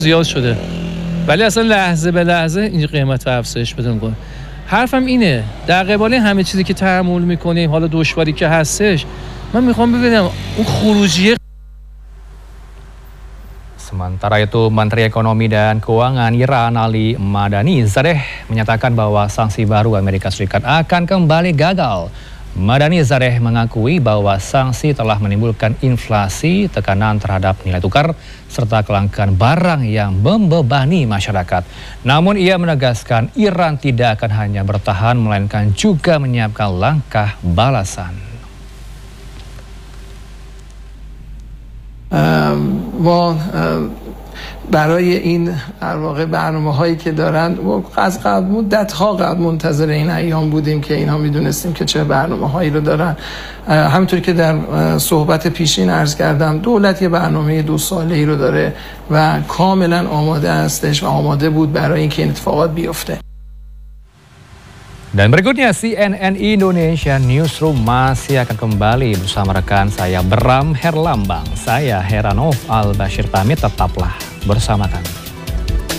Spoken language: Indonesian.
زیاد شده ولی اصلا لحظه به لحظه این قیمت افزایش بده میکنه. حرفم اینه در قبال همه چیزی که تحمل میکنیم، حالا دشواری که هستش، من میخوام ببینم اون خروجی. Sementara itu, Menteri Ekonomi dan Keuangan Iran Ali Madani Zareh menyatakan bahwa sanksi baru Amerika Serikat akan kembali gagal. Madani Zareh mengakui bahwa sanksi telah menimbulkan inflasi, tekanan terhadap nilai tukar, serta kelangkaan barang yang membebani masyarakat. Namun ia menegaskan Iran tidak akan hanya bertahan, melainkan juga menyiapkan langkah balasan. ما برای این در واقع برنامه‌هایی که دارن از قبل مدت‌ها قبل منتظر این ایام بودیم که اینها میدونستیم که چه برنامه‌هایی رو دارن. همونطور که در صحبت پیشین عرض کردم دولت یه برنامه 2 ساله‌ای رو داره و کاملا آماده هستش و آماده بود برای اینکه این اتفاقات بیفته. Dan berikutnya CNN Indonesia Newsroom masih akan kembali bersama rekan saya Bram Herlambang. Saya Heranov Al-Bashir pamit, tetaplah bersama kami.